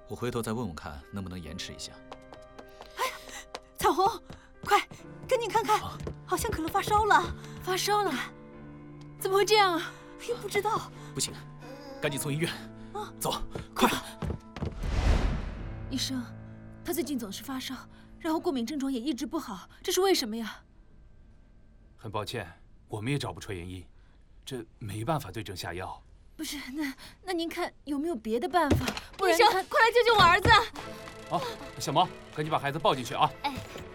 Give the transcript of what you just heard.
我回头再问问看，能不能延迟一下。 哎呀，彩虹，快赶紧看看，好像可乐发烧了。 发烧了？怎么会这样啊？ 哎呀，不知道。 不行，赶紧送医院。走，快！ 医生，他最近总是发烧，然后过敏症状也一直不好，这是为什么呀？ 很抱歉，我们也找不出原因，这没办法对症下药。 不是，那您看有没有别的办法？不然医生，快来救救我儿子！ 好，小毛，赶紧把孩子抱进去啊！ 哎。